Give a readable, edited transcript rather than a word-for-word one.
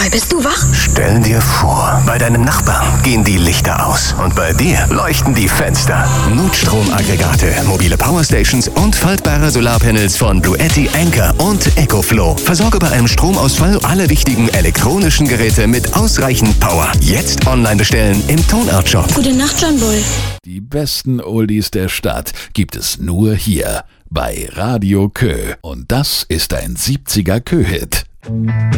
Mal, bist du wach? Stell dir vor, bei deinem Nachbarn gehen die Lichter aus und bei dir leuchten die Fenster. Notstromaggregate, mobile Powerstations und faltbare Solarpanels von Bluetti, Anker und EcoFlow. Versorge bei einem Stromausfall alle wichtigen elektronischen Geräte mit ausreichend Power. Jetzt online bestellen im Tonart-Shop. Gute Nacht, John Bull. Die besten Oldies der Stadt gibt es nur hier bei Radio Kö. Und das ist ein 70er Kö-Hit.